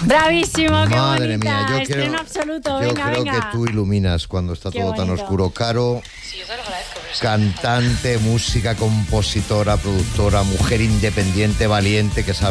Bravísimo, qué Madre bonita. mía, yo Estreno creo, absoluto, yo venga, creo venga. que tú iluminas cuando está Qué todo tan bonito. oscuro. Caro, cantante, música, compositora, productora, mujer independiente, valiente, que sabe